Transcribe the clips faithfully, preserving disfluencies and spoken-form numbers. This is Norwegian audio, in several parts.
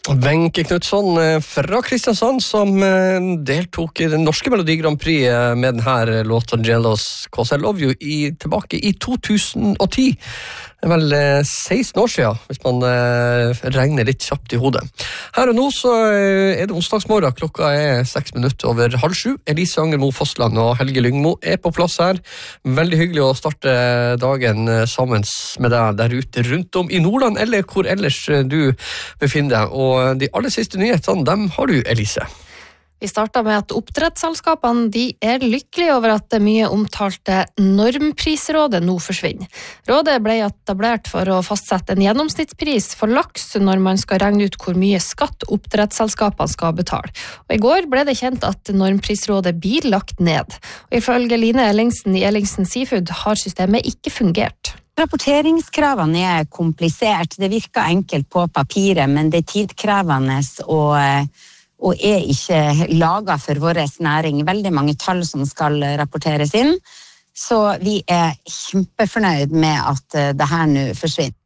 Wenche Knutsson fra Kristiansand som deltok i den norske Melodi Grand Prix med denne låten Jealous Cause I Love You i, tilbake i to tusen og ti. Det er vel seksten år siden, hvis man regner litt kjapt i hodet. Her og nå så er det onsdagsmorgen, klokka er seks minutter over halv sju. Elise Angermo Fossland og Helge Lyngmo er på plass her. Veldig hyggelig å starte dagen sammen med deg der ute rundt om i Nordland, eller hvor ellers du befinner deg. Og de aller siste nyhetene, dem har du, Elise. Vi starter med at oppdrettsselskapene de er lykkelige over at det mye omtalte Normprisrådet nå forsvinner. Rådet ble etablert for å fastsette en gjennomsnittspris for laks når man skal regne ut hvor mye skatt oppdrettsselskapene skal betale. Og i går ble det kjent at Normprisrådet blir lagt ned. Og ifølge Line Ellingsen i Ellingsen Seafood har systemet ikke fungert. Rapporteringskravene er komplisert. Det virker enkelt på papiret, men det er tidkrevende og og er ikke laget for vår næring. Veldig mange tall som skal rapporteres inn, så vi er kjempefornøyd med at det her nå forsvinner.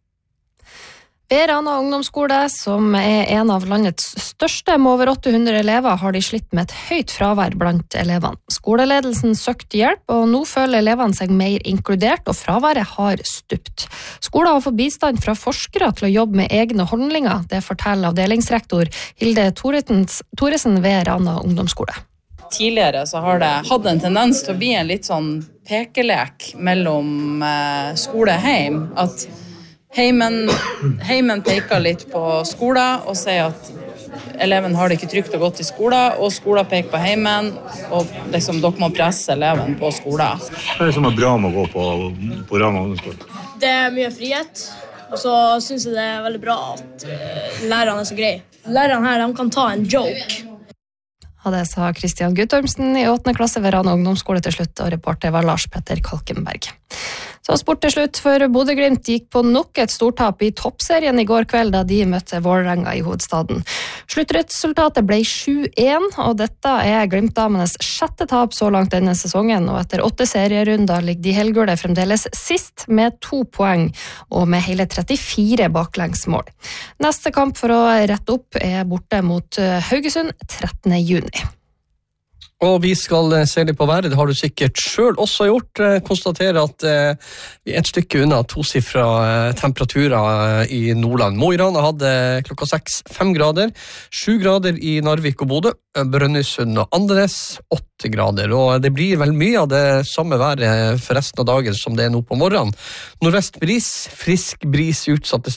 Ved Rana ungdomsskole, som er en av landets største med over åtte hundre elever, har de slitt med et høyt fravær blant elevene. Skoleledelsen søkte hjelp, og nå føler elevene seg mer inkludert, og fraværet har stupt. Skolen har fått bistand fra forskere til å jobbe med egne holdninger, det forteller avdelingsrektor Hilde Thoresen ved Rana ungdomsskole. Tidligere så har det hatt en tendens til å bli en litt sånn pekelek mellom skole og heim, at Heimen, heimen peker litt på skolen og sier at eleven har det ikke trygt og godt i skolen, og skolen peker på heimen, og liksom dere må presse eleven på skolen. Hva er det som er bra med å gå på, på Rana ungdomsskole? Det er mye frihet, og så synes jeg det er veldig bra at lærerne er så greie. Lærerne her, de kan ta en joke. Ja, det sa Kristian Guttormsen i åttende klasse ved Rana ungdomsskole til slutt, og reporter var Lars Petter Kalkenberg. Så sport til slutt, for Bodø-Glimt gikk på nok et stortap i toppserien i går kveld da de møtte Vålerenga i hovedstaden. Sluttresultatet ble sju én, og dette er Glimt-damenes sjette tap så langt denne sesongen, og etter åtte serierunder ligger de helgule fremdeles sist med to poeng, og med hele trettifire baklengsmål. Neste kamp for å rette opp er borte mot Haugesund trettende juni. Og vi skal se litt på været, det har du sikkert selv også gjort. Konstatere at vi er et stykke unna tosifra temperaturer i Nordland. Mo i Rana hadde klokka seks fem grader, sju grader i Narvik og Bodø, Brønnøysund og Andenes åtte grader. Og det blir vel mye av det samme været for resten av dagen som det er nå på morgenen. Nordvest bris, frisk bris utsatte